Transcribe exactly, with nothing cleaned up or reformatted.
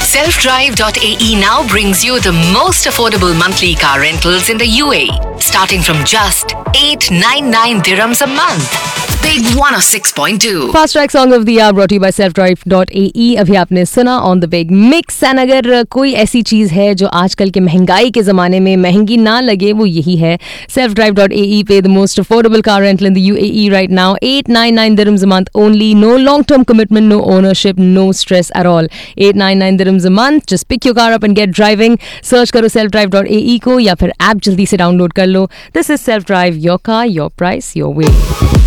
self drive dot a e now brings you the most affordable monthly car rentals in the U A E, starting from just eight hundred ninety-nine dirhams a month. Big one oh six point two. Fast track song of the hour brought to you by self drive dot a e. अभी आपने सुना on the big mix. And अगर कोई ऐसी चीज़ है जो आजकल के महंगाई के ज़माने में महंगी ना लगे, वो यही है self drive dot a e पे the most affordable car rental in the U A E right now. eight hundred ninety-nine dirhams a month only. No long-term commitment, no ownership, no stress at all. eight hundred ninety-nine dirhams a month. Just pick your car up and get driving. Search करो self drive dot a e को या फिर app जल्दी से download कर लो. This is Self Drive, your car, your price, your way.